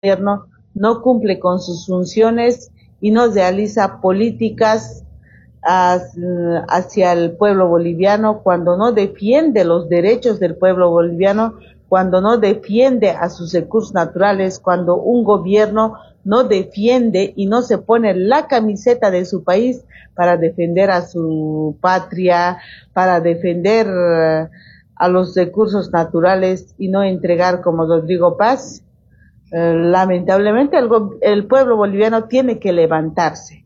gobierno no cumple con sus funciones y no realiza políticas hacia el pueblo boliviano, cuando no defiende los derechos del pueblo boliviano, cuando no defiende a sus recursos naturales, cuando un gobierno no defiende y no se pone la camiseta de su país para defender a su patria, para defender a los recursos naturales y no entregar como Rodrigo Paz. Lamentablemente el pueblo boliviano tiene que levantarse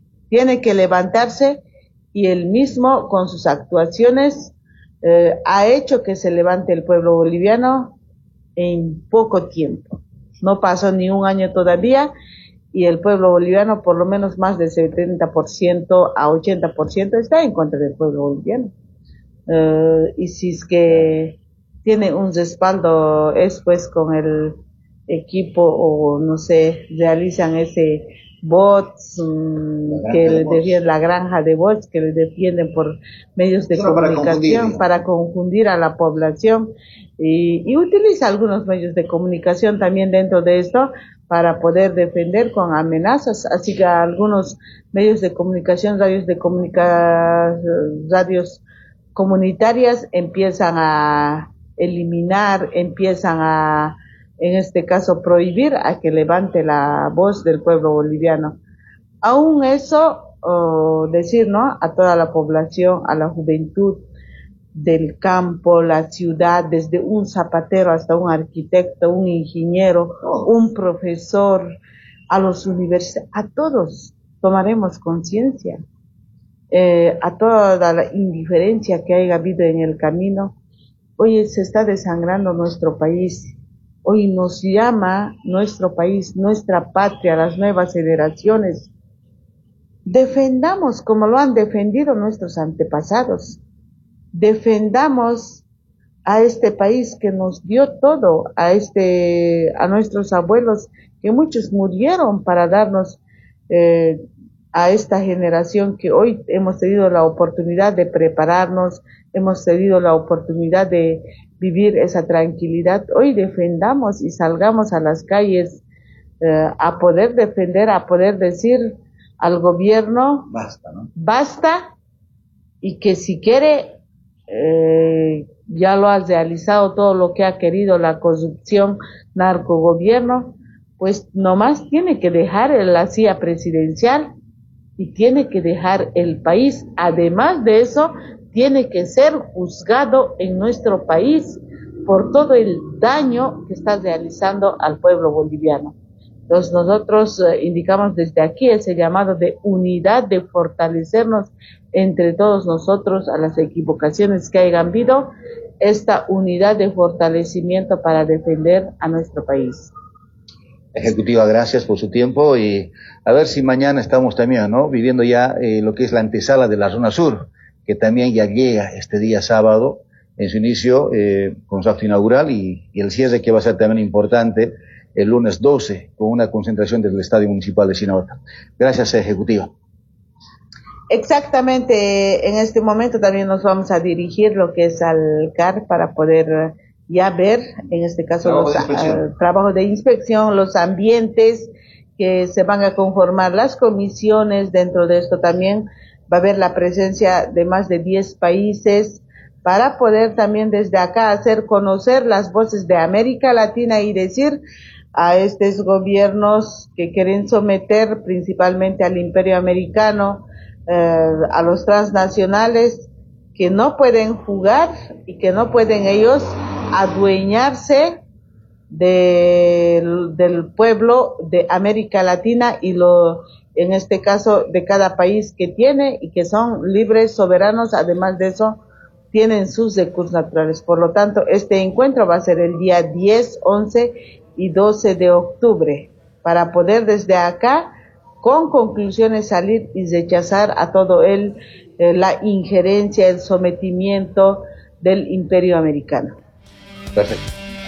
y él mismo con sus actuaciones ha hecho que se levante el pueblo boliviano en poco tiempo. No pasó ni un año todavía y el pueblo boliviano, por lo menos más del 70% a 80% está en contra del pueblo boliviano. Y si es que tiene un respaldo es pues con el equipo o no sé, realizan ese bots que le defienden, la granja de bots que le defienden por medios de comunicación para confundir a la población y utiliza algunos medios de comunicación también dentro de esto para poder defender con amenazas, así que algunos medios de comunicación, radios comunitarias empiezan a eliminar, empiezan a, en este caso, prohibir a que levante la voz del pueblo boliviano. Aún eso, decir, ¿no?, a toda la población, a la juventud del campo, la ciudad, desde un zapatero hasta un arquitecto, un ingeniero, un profesor, a los universitarios, a todos tomaremos conciencia. A toda la indiferencia que haya habido en el camino. Hoy se está desangrando nuestro país, hoy nos llama nuestro país, nuestra patria, las nuevas generaciones. Defendamos como lo han defendido nuestros antepasados, defendamos a este país que nos dio todo, a nuestros abuelos, que muchos murieron para darnos a esta generación que hoy hemos tenido la oportunidad de prepararnos, hemos tenido la oportunidad de vivir esa tranquilidad. Hoy defendamos y salgamos a las calles a poder defender, a poder decir al gobierno basta, ¿no? Basta, y que si quiere ya lo ha realizado todo lo que ha querido la corrupción, narcogobierno, pues nomás tiene que dejar la silla presidencial y tiene que dejar el país. Además de eso, tiene que ser juzgado en nuestro país por todo el daño que está realizando al pueblo boliviano. Entonces nosotros indicamos desde aquí ese llamado de unidad, de fortalecernos entre todos nosotros a las equivocaciones que hayan habido, esta unidad de fortalecimiento para defender a nuestro país. Ejecutiva, gracias por su tiempo y a ver si mañana estamos también, ¿no?, viviendo ya lo que es la antesala de la zona sur, que también ya llega este día sábado en su inicio con su acto inaugural y el cierre que va a ser también importante el lunes 12 con una concentración del Estadio Municipal de Chinabata. Gracias, Ejecutiva. Exactamente, en este momento también nos vamos a dirigir lo que es al CAR para poder ya ver, en este caso, trabajos de inspección, los ambientes que se van a conformar, las comisiones. Dentro de esto también va a haber la presencia de más de 10 países para poder también desde acá hacer conocer las voces de América Latina y decir a estos gobiernos que quieren someter principalmente al imperio americano, a los transnacionales, que no pueden jugar y que no pueden ellos adueñarse del pueblo de América Latina y en este caso de cada país que tiene y que son libres, soberanos. Además de eso tienen sus recursos naturales. Por lo tanto, este encuentro va a ser el día 10, 11 y 12 de octubre para poder desde acá con conclusiones salir y rechazar a todo la injerencia, el sometimiento del imperio americano. Perfecto.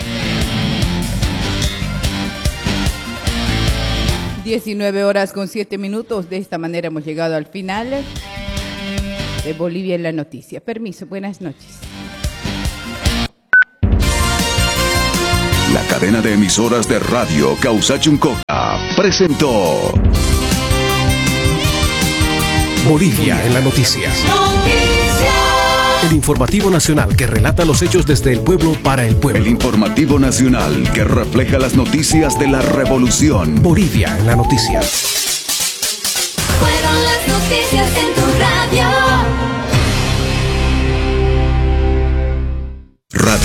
19:07. De esta manera hemos llegado al final de Bolivia en la Noticia. Permiso, buenas noches. cadena de emisoras de radio Causachuncoca presentó Bolivia en las noticias. El informativo nacional que relata los hechos desde el pueblo para el pueblo. El informativo nacional que refleja las noticias de la revolución. Bolivia en las noticias. Fueron las noticias en tu radio. Radio